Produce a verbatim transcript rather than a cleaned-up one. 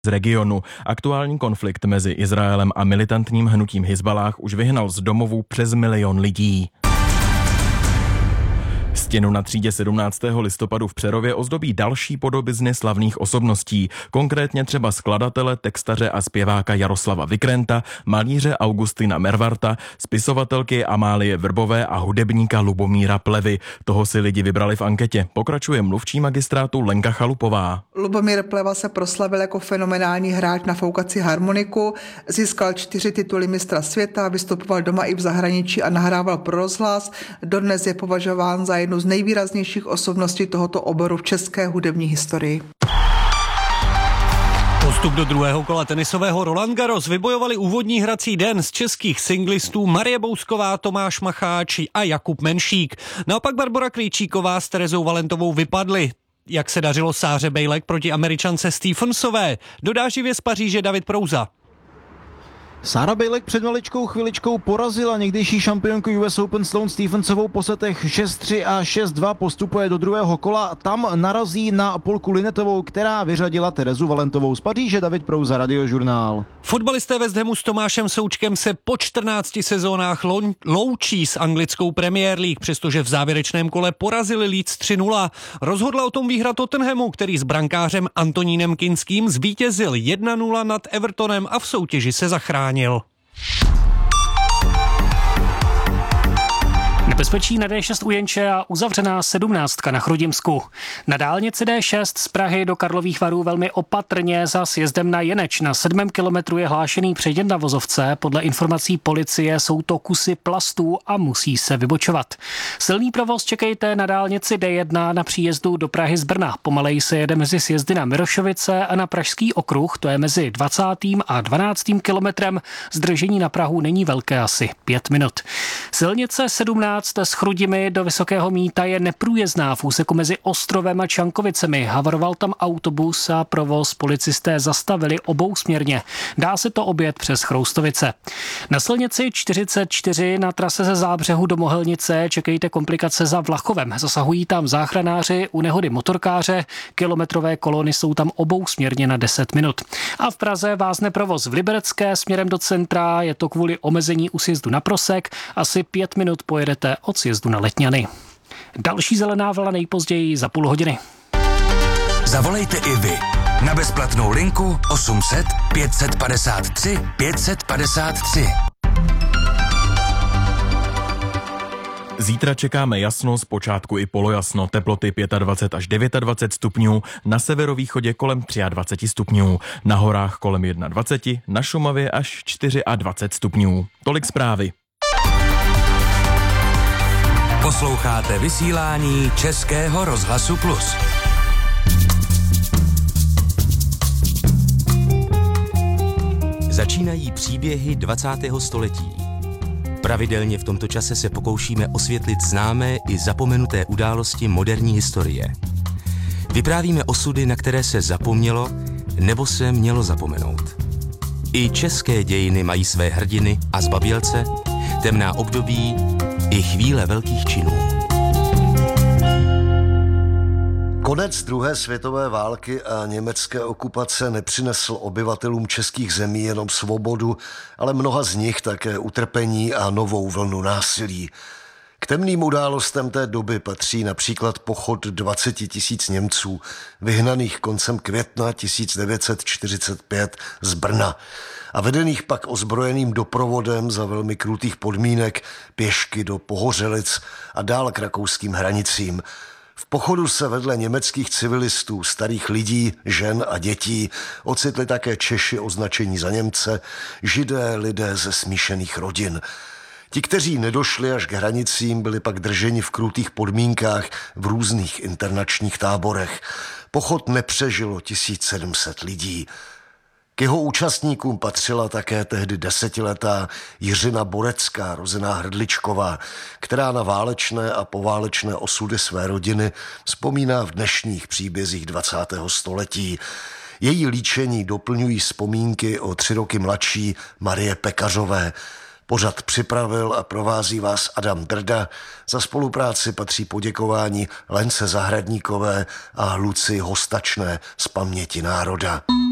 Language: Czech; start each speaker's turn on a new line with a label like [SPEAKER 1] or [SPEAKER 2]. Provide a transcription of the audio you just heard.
[SPEAKER 1] z regionu. Aktuální konflikt mezi Izraelem a militantním hnutím Hizballáh už vyhnal z domovů přes milion lidí. Stěnu na třídě sedmnáctého listopadu v Přerově ozdobí další podobizny slavných osobností, konkrétně třeba skladatele, textaře a zpěváka Jaroslava Vikrenta, malíře Augustina Mervarta, spisovatelky Amálie Vrbové a hudebníka Lubomíra Plevy. Toho si lidi vybrali v anketě. Pokračuje mluvčí magistrátu Lenka Chalupová.
[SPEAKER 2] Lubomír Pleva se proslavil jako fenomenální hráč na foukací harmoniku, získal čtyři tituly mistra světa, vystupoval doma i v zahraničí a nahrával pro rozhlas. Dodnes je považován za jednu z nejvýraznějších osobností tohoto oboru v české hudební historii.
[SPEAKER 3] Postup do druhého kola tenisového Roland Garros vybojovali úvodní hrací den z českých singlistů Marie Bousková, Tomáš Macháč a Jakub Menšík. Naopak Barbora Krejčíková s Terezou Valentovou vypadly. Jak se dařilo Sáře Bejlek proti Američance Stephensové? Dodá živě z Paříže David Prouza.
[SPEAKER 4] Sára Bejlek před maličkou chviličkou porazila někdejší šampionku U S Open Sloane Stephensovou po setech šest tři a šest dva, postupuje do druhého kola. Tam narazí na Polku Linetovou, která vyřadila Terezu Valentovou. Z Paříže David Prouza, Radiožurnál.
[SPEAKER 3] Fotbalisté West Hamu s Tomášem Součkem se po čtrnácti sezónách loučí s anglickou Premier League, přestože v závěrečném kole porazili Leeds tři nula. Rozhodla o tom výhra Tottenhamu, který s brankářem Antonínem Kinským zvítězil jedna nula nad Evertonem a v soutěži se zachránil.
[SPEAKER 5] Nebezpečí na D šest u Jenče a uzavřená sedmnáctka na Chrudimsku. Na dálnici D šest z Prahy do Karlových Varů velmi opatrně za sjezdem na Jeneč. Na sedmém kilometru je hlášený předěl na vozovce. Podle informací policie jsou to kusy plastů a musí se vybočovat. Silný provoz čekejte na dálnici D jedna na příjezdu do Prahy z Brna. Pomalej se jede mezi sjezdy na Mirošovice a na Pražský okruh. To je mezi dvacátým a dvanáctým kilometrem. Zdržení na Prahu není velké, asi pět minut. Silnice sedmnáct z Chrudimi do Vysokého Mýta je neprůjezdná v úseku mezi Ostrovem a Čankovicemi. Havaroval tam autobus a provoz policisté zastavili obousměrně. Dá se to objet přes Chroustovice. Na silnici čtyřicet čtyři na trase ze Zábřehu do Mohelnice čekejte komplikace za Vlachovem. Zasahují tam záchranáři, u nehody motorkáře, kilometrové kolony jsou tam obousměrně na deset minut. A v Praze vázne provoz v Liberecké směrem do centra, je to kvůli omezení u sjezdu na Prosek, asi pět minut pojedete od sjezdu na Letňany. Další zelená vlna nejpozději za půl hodiny.
[SPEAKER 6] Zavolejte i vy na bezplatnou linku osm set pět set padesát tři pět set padesát tři.
[SPEAKER 1] Zítra čekáme jasno, zpočátku i polojasno, teploty dvacet pět až dvacet devět stupňů, na severovýchodě kolem dvacet tři stupňů, na horách kolem dvacet jedna, na Šumavě až dvacet čtyři stupňů. Tolik zprávy.
[SPEAKER 6] Posloucháte vysílání Českého rozhlasu Plus. Začínají příběhy dvacátého století. Pravidelně v tomto čase se pokoušíme osvětlit známé i zapomenuté události moderní historie. Vyprávíme osudy, na které se zapomnělo nebo se mělo zapomenout. I české dějiny mají své hrdiny a zbabělce, temná období i chvíle velkých činů.
[SPEAKER 7] Konec druhé světové války a německé okupace nepřinesl obyvatelům českých zemí jenom svobodu, ale mnoha z nich také utrpení a novou vlnu násilí. K temným událostem té doby patří například pochod dvacet tisíc Němců, vyhnaných koncem května tisíc devět set čtyřicet pět z Brna a vedených pak ozbrojeným doprovodem za velmi krutých podmínek pěšky do Pohořelic a dál k rakouským hranicím. V pochodu se vedle německých civilistů, starých lidí, žen a dětí ocitli také Češi označení za Němce, Židé, lidé ze smíšených rodin. Ti, kteří nedošli až k hranicím, byli pak drženi v krutých podmínkách v různých internačních táborech. Pochod nepřežilo tisíc sedm set lidí. K jeho účastníkům patřila také tehdy desetiletá Jiřina Borecká, rozená Hrdličková, která na válečné a poválečné osudy své rodiny vzpomíná v dnešních příbězích dvacátého století. Její líčení doplňují vzpomínky o tři roky mladší Marie Pekařové. Pořad připravil a provází vás Adam Drda. Za spolupráci patří poděkování Lence Zahradníkové a Luci Hostačné z Paměti národa.